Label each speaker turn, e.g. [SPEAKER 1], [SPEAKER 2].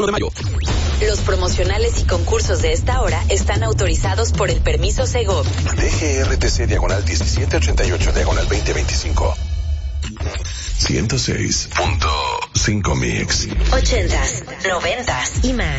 [SPEAKER 1] 21 de mayo.
[SPEAKER 2] Los promocionales y concursos de esta hora están autorizados por el permiso Segov.
[SPEAKER 3] DGRTC /2025. 106.5 Mix.
[SPEAKER 2] 80s, 90s y más.